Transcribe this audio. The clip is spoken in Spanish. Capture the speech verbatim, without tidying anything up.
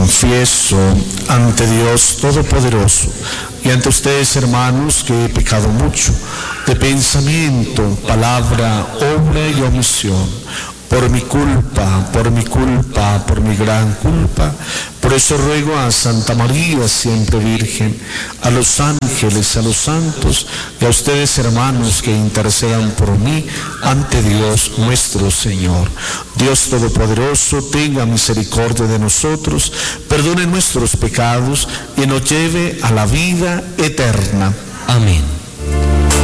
confieso ante Dios Todopoderoso y ante ustedes, hermanos, que he pecado mucho de pensamiento, palabra, obra y omisión, por mi culpa, por mi culpa, por mi gran culpa. Por eso ruego a Santa María, siempre Virgen, a los ángeles, a los santos y a ustedes, hermanos, que intercedan por mí ante Dios nuestro Señor. Dios Todopoderoso, tenga misericordia de nosotros, perdone nuestros pecados y nos lleve a la vida eterna. Amén.